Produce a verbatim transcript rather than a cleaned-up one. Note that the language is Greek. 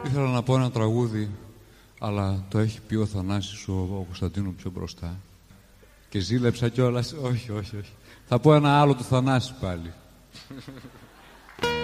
Ήθελα να πω ένα τραγούδι, αλλά το έχει πει ο Θανάσης ο, ο Κωνσταντίνου πιο μπροστά. Και ζήλεψα κιόλας. Όχι, όχι, όχι. Θα πω ένα άλλο του Θανάση πάλι.